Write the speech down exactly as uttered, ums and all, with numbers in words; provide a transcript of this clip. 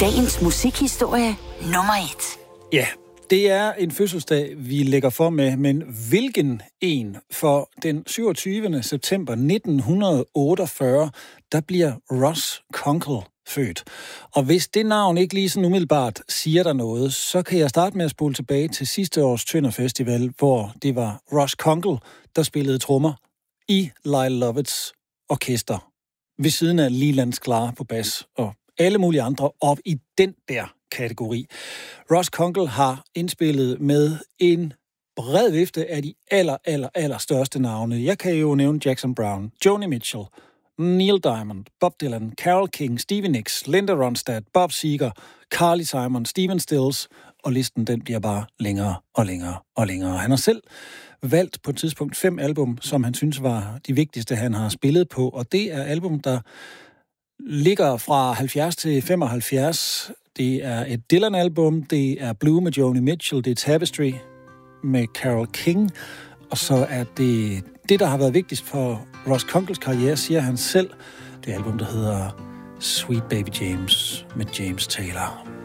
Dagens musikhistorie nummer et. Ja, det er en fødselsdag, vi lægger for med, men hvilken en? For den syvogtyvende september nitten otteogfyrre, der bliver Russ Kunkel født. Og hvis det navn ikke lige sådan umiddelbart siger der noget, så kan jeg starte med at spole tilbage til sidste års Tønder Festival, hvor det var Russ Kunkel, der spillede trommer i Lyle Lovetts orkester, ved siden af Leland Sklar på bas og alle mulige andre op i den der kategori. Russ Kunkel har indspillet med en bred vifte af de aller, aller, aller største navne. Jeg kan jo nævne Jackson Browne, Joni Mitchell, Neil Diamond, Bob Dylan, Carole King, Stevie Nicks, Linda Ronstadt, Bob Seger, Carly Simon, Stephen Stills, og listen den bliver bare længere og længere og længere. Han har selv valgt på et tidspunkt fem album, som han synes var de vigtigste, han har spillet på, og det er album, der ligger fra halvfjerds til femoghalvfjerds. Det er et Dylan-album, det er Blue med Joni Mitchell, det er Tapestry med Carole King, og så er det det, der har været vigtigst for Russ Kunkels karriere, siger han selv. Det album, der hedder Sweet Baby James med James Taylor.